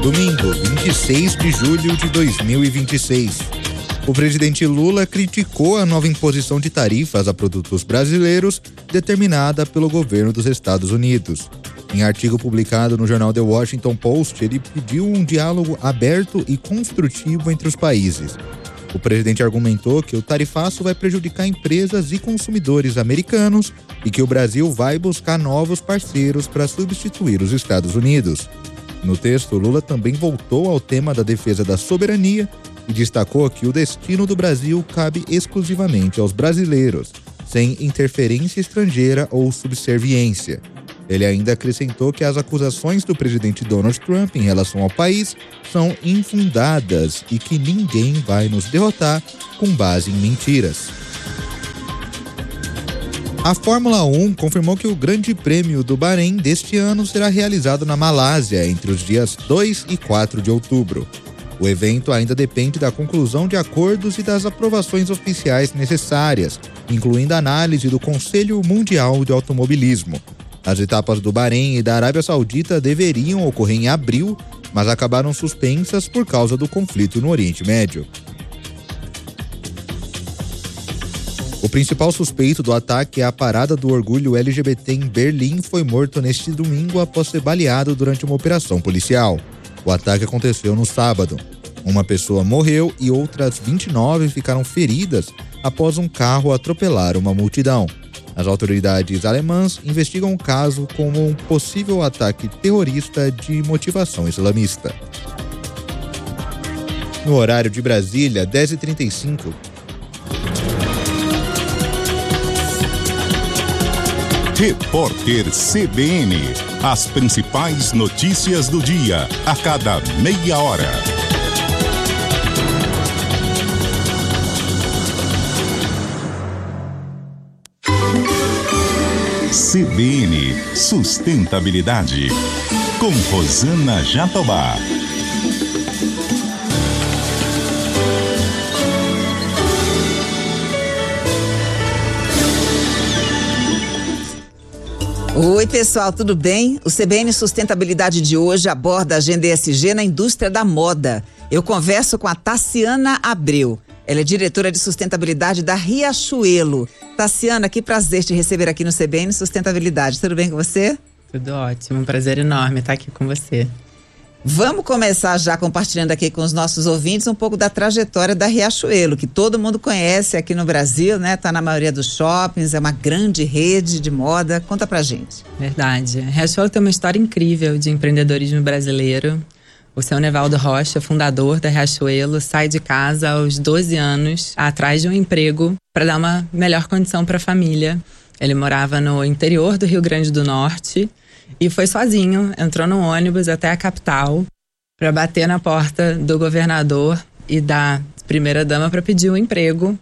Domingo, 26 de julho de 2026. O presidente Lula criticou a nova imposição de tarifas a produtos brasileiros determinada pelo governo dos Estados Unidos. Em artigo publicado no jornal The Washington Post, ele pediu um diálogo aberto e construtivo entre os países. O presidente argumentou que o tarifaço vai prejudicar empresas e consumidores americanos e que o Brasil vai buscar novos parceiros para substituir os Estados Unidos. No texto, Lula também voltou ao tema da defesa da soberania e destacou que o destino do Brasil cabe exclusivamente aos brasileiros, sem interferência estrangeira ou subserviência. Ele ainda acrescentou que as acusações do presidente Donald Trump em relação ao país são infundadas e que ninguém vai nos derrotar com base em mentiras. A Fórmula 1 confirmou que o Grande Prêmio do Bahrein deste ano será realizado na Malásia entre os dias 2 e 4 de outubro. O evento ainda depende da conclusão de acordos e das aprovações oficiais necessárias, incluindo a análise do Conselho Mundial de Automobilismo. As etapas do Bahrein e da Arábia Saudita deveriam ocorrer em abril, mas acabaram suspensas por causa do conflito no Oriente Médio. O principal suspeito do ataque à parada do orgulho LGBT em Berlim foi morto neste domingo após ser baleado durante uma operação policial. O ataque aconteceu no sábado. Uma pessoa morreu e outras 29 ficaram feridas após um carro atropelar uma multidão. As autoridades alemãs investigam o caso como um possível ataque terrorista de motivação islamista. No horário de Brasília, 10h35. Repórter CBN. As principais notícias do dia, a cada meia hora. CBN Sustentabilidade, com Rosana Jatobá. Oi, pessoal, tudo bem? O CBN Sustentabilidade de hoje aborda a agenda ESG na indústria da moda. Eu converso com a Tassiana Abreu. Ela é diretora de sustentabilidade da Riachuelo. Tassiana, que prazer te receber aqui no CBN Sustentabilidade. Tudo bem com você? Tudo ótimo, um prazer enorme estar aqui com você. Vamos começar já compartilhando aqui com os nossos ouvintes um pouco da trajetória da Riachuelo, que todo mundo conhece aqui no Brasil, né? Tá na maioria dos shoppings, é uma grande rede de moda. Conta pra gente. Verdade. A Riachuelo tem uma história incrível de empreendedorismo brasileiro. O seu Nevaldo Rocha, fundador da Riachuelo, sai de casa aos 12 anos, atrás de um emprego para dar uma melhor condição para a família. Ele morava no interior do Rio Grande do Norte e foi sozinho, entrou no ônibus até a capital para bater na porta do governador e da primeira-dama para pedir um emprego.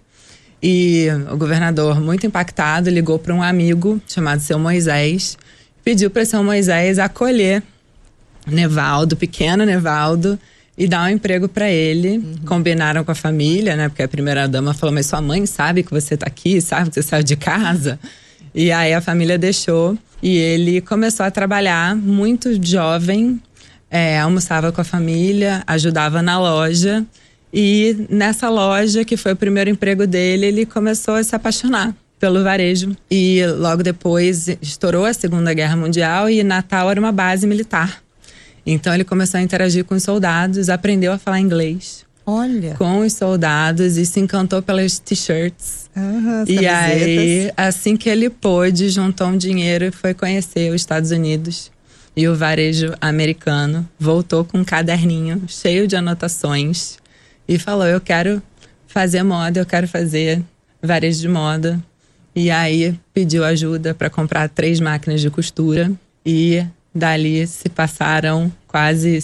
E o governador, muito impactado, ligou para um amigo chamado Seu Moisés, pediu para Seu Moisés acolher Nevaldo, pequeno Nevaldo, e dar um emprego para ele. Combinaram com a família, né? Porque a primeira-dama falou, mas sua mãe sabe que você tá aqui, sabe que você saiu de casa? E aí a família deixou e ele começou a trabalhar muito jovem, almoçava com a família, ajudava na loja. E nessa loja, que foi o primeiro emprego dele, ele começou a se apaixonar pelo varejo. E logo depois estourou a Segunda Guerra Mundial e Natal era uma base militar. Então ele começou a interagir com os soldados, aprendeu a falar inglês. Olha. Com os soldados e se encantou pelas t-shirts. E aí, assim que ele pôde, juntou um dinheiro e foi conhecer os Estados Unidos e o varejo americano. Voltou com um caderninho cheio de anotações e falou, eu quero fazer moda, eu quero fazer varejo de moda. E aí pediu ajuda para comprar 3 máquinas de costura e dali se passaram quase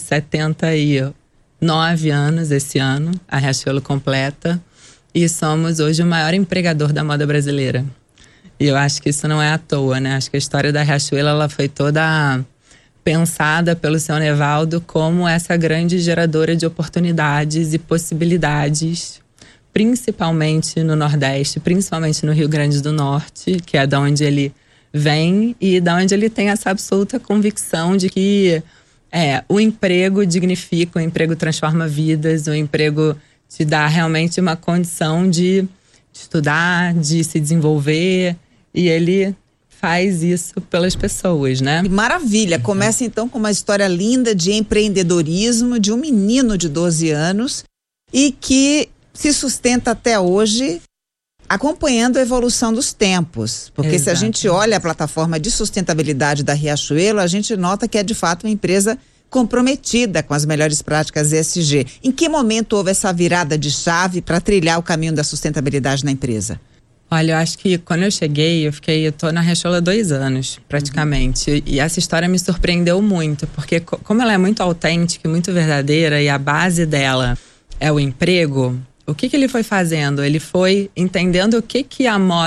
79 anos esse ano, a Riachuelo completa, e somos hoje o maior empregador da moda brasileira. E eu acho que isso não é à toa, né? Acho que a história da Riachuelo, ela foi toda pensada pelo seu Nevaldo como essa grande geradora de oportunidades e possibilidades, principalmente no Nordeste, principalmente no Rio Grande do Norte, que é da onde ele vem e da onde ele tem essa absoluta convicção de que O emprego dignifica, o emprego transforma vidas, o emprego te dá realmente uma condição de estudar, de se desenvolver, e ele faz isso pelas pessoas, né? Que maravilha! Começa então com uma história linda de empreendedorismo de um menino de 12 anos e que se sustenta até hoje acompanhando a evolução dos tempos. Porque se a gente olha a plataforma de sustentabilidade da Riachuelo, a gente nota que é de fato uma empresa comprometida com as melhores práticas ESG. Em que momento houve essa virada de chave para trilhar o caminho da sustentabilidade na empresa? Olha, eu acho que quando eu cheguei, eu tô na Riachuelo há 2 anos, praticamente. E essa história me surpreendeu muito, porque como ela é muito autêntica e muito verdadeira, e a base dela é o emprego, o que ele foi fazendo? Ele foi entendendo o que a moda